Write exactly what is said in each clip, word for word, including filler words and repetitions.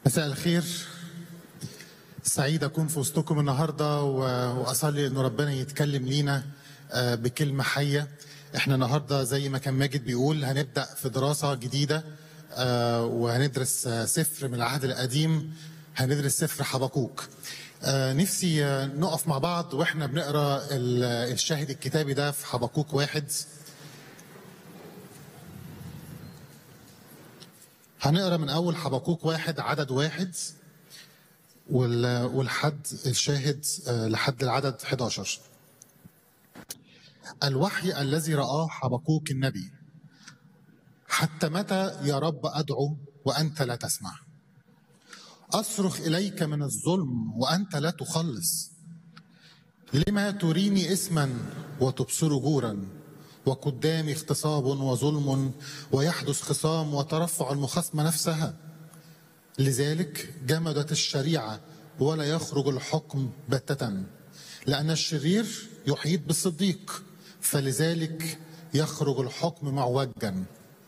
مساء الخير. سعيد أكون في وسطكم النهاردة وأصلي إنه ربنا يتكلم لينا بكلمة حية. إحنا النهاردة زي ما كان ماجد بيقول هنبدأ في دراسة جديدة وهندرس سفر من العهد القديم، هندرس سفر حبقوق. نفسي نقف مع بعض وإحنا بنقرأ الشاهد الكتابي ده في حبقوق واحد. هنقرأ من أول حبقوق واحد عدد واحد والحد الشاهد لحد العدد أحد عشر. الوحي الذي رآه حبقوق النبي: حتى متى يا رب أدعو وأنت لا تسمع؟ أصرخ إليك من الظلم وأنت لا تخلص. لما تريني اسما وتبصر جورا، وقدامي اغتصاب وظلم، ويحدث خصام وترفع المخاصمة نفسها. لذلك جمدت الشريعة ولا يخرج الحكم بتة، لأن الشرير يحيط بالصديق، فلذلك يخرج الحكم معوجا.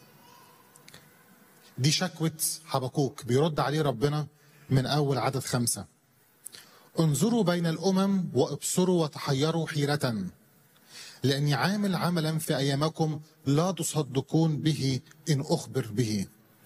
دي شكوة حبقوق بيرد عليه ربنا من أول عدد خمسة: انظروا بين الأمم وابصروا وتحيروا حيرة، لأني عامل عملا في أيامكم لا تصدقون به إن أخبر به.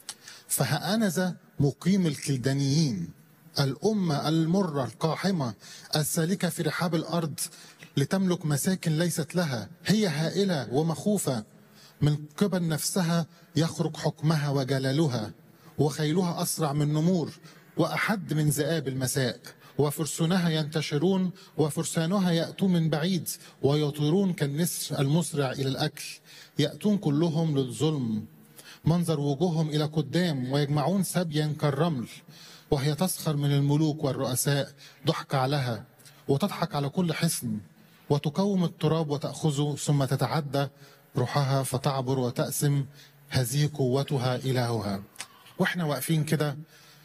فهأنذا مقيم الكلدانيين، الأمة المرة القاحمة السالكة في رحاب الأرض لتملك مساكن ليست لها، هي هائلة ومخوفة، من قبل نفسها يخرج حكمها وجلالها، وخيلها أسرع من نمور وأحد من ذئاب المساء، وفرسانها ينتشرون وفرسانها يأتون من بعيد، ويطيرون كالنسر المسرع إلى الأكل، يأتون كلهم للظلم، منظر وجوههم إلى قدام، ويجمعون سبيا كالرمل، وهي تسخر من الملوك والرؤساء، ضحك عليها وتضحك على كل حصن، وتقوم التراب وتأخذه، ثم تتعدى روحها فتعبر وتأسم، هذه قوتها إلهها. واحنا واقفين كده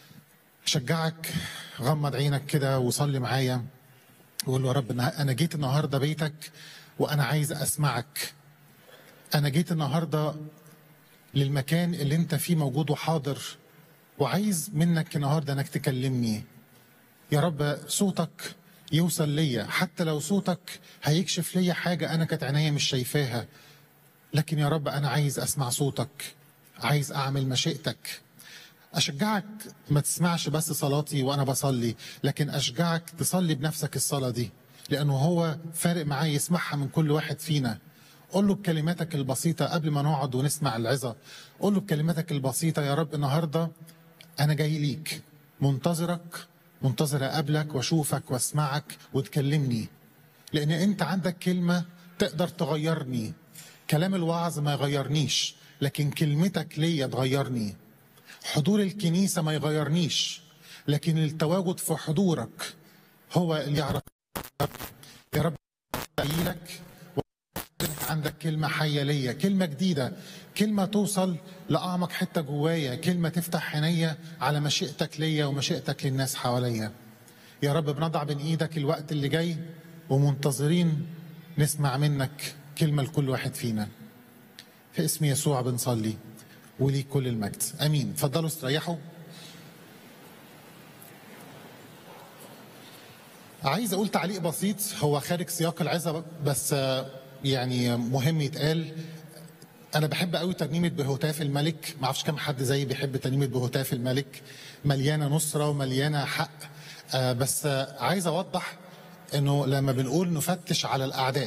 شجعك غمض عينك كده وصلي معايا وقول له: يا رب أنا جيت النهاردة بيتك وأنا عايز أسمعك. أنا جيت النهاردة للمكان اللي انت فيه موجود وحاضر، وعايز منك النهارده انك تكلمني. يا رب صوتك يوصل ليا، حتى لو صوتك هيكشف ليا حاجه انا كانت عينيا مش شايفاها، لكن يا رب انا عايز اسمع صوتك، عايز اعمل مشيئتك. اشجعك ما تسمعش بس صلاتي وانا بصلي، لكن اشجعك تصلي بنفسك الصلاه دي، لانه هو فارق معايا يسمعها من كل واحد فينا. قول له بكلماتك البسيطة قبل ما نقعد ونسمع العظة، قول له بكلماتك البسيطة: يا رب النهاردة أنا جاي ليك، منتظرك، منتظر أقابلك وأشوفك وأسمعك وتكلمني، لأن أنت عندك كلمة تقدر تغيرني. كلام الوعظ ما يغيرنيش، لكن كلمتك ليا تغيرني. حضور الكنيسة ما يغيرنيش، لكن التواجد في حضورك هو اللي يعرف. يا رب لك عندك كلمة حية ليا، كلمة جديدة، كلمة توصل لأعمق حتة جوايا، كلمة تفتح عينيا على مشيئتك ليا ومشيئتك للناس حواليا. يا رب بنضع بين إيدك الوقت اللي جاي ومنتظرين نسمع منك كلمة لكل واحد فينا. في اسم يسوع بنصلي وليك كل المجد، أمين. اتفضلوا استريحوا. عايز أقول تعليق بسيط، هو خارج سياق العظة بس يعني مهم يتقال. أنا بحب قوي ترنيمة بهتاف الملك، ما اعرفش كم حد زيي بيحب ترنيمة بهتاف الملك، مليانة نصرة ومليانة حق. بس عايز أوضح إنه لما بنقول نفتش على الأعداء،